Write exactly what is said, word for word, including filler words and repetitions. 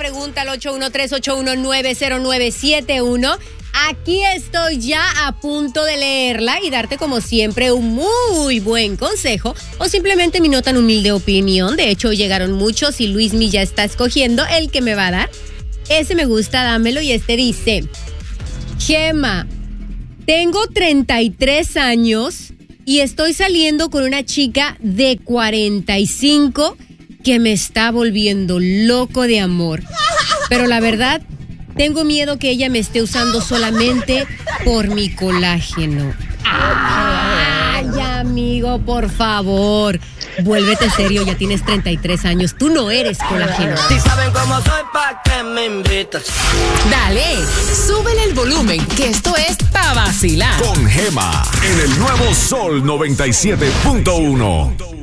pregunta al ocho uno tres, ocho uno nueve, cero nueve siete uno. Aquí estoy ya a punto de leerla y darte como siempre un muy buen consejo o simplemente mi no tan humilde opinión. De hecho, llegaron muchos y Luismi ya está escogiendo el que me va a dar. Ese me gusta, dámelo. Y este dice: Gema, tengo treinta y tres años y estoy saliendo con una chica de cuarenta y cinco que me está volviendo loco de amor. Pero la verdad, tengo miedo que ella me esté usando solamente por mi colágeno. Ay, amigo, por favor. Vuélvete serio, ya tienes treinta y tres años. Tú no eres colágeno. Si saben cómo soy, ¿pa' qué me invitas? Dale, súbele el volumen, que esto es pa' vacilar. Con Gema, en el nuevo Sol noventa y siete punto uno.